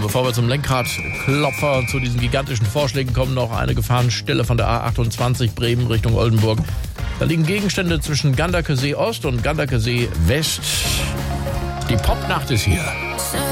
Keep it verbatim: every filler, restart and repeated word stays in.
bevor wir zum Lenkradklopfer und zu diesen gigantischen Vorschlägen kommen, noch eine Gefahrenstelle von der A achtundzwanzig Bremen Richtung Oldenburg. Da liegen Gegenstände zwischen Ganderkesee Ost und Ganderkesee West. Die Popnacht ist hier.